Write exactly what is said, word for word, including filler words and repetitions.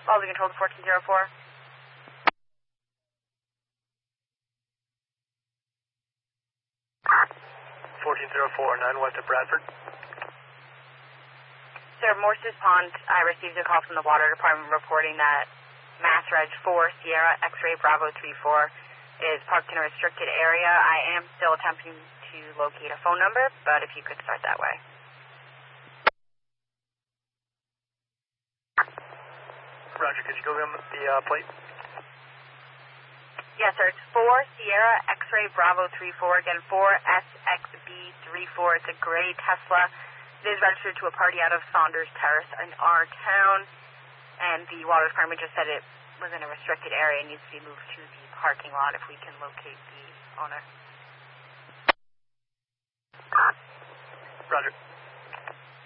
Quality control to fourteen oh four. fourteen oh four, nine west of Bradford. Sir, Morse's Pond, I received a call from the water department reporting that Mass Reg four, Sierra X-ray Bravo three four is parked in a restricted area. I am still attempting to locate a phone number, but if you could start that way. Roger, could you go on the uh, plate? Yes, sir. It's four Sierra X-ray Bravo three four. Again, four S X B three four. It's a gray Tesla. It is registered to a party out of Saunders Terrace in our town. And the water department just said it was in a restricted area and needs to be moved to the parking lot if we can locate the owner. Roger.